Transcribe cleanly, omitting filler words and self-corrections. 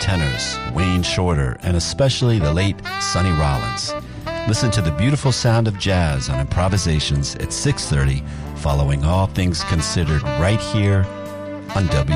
tenors, Wayne Shorter, and especially the late Sonny Rollins. Listen to the beautiful sound of jazz on Improvisations at 6:30, following All Things Considered right here on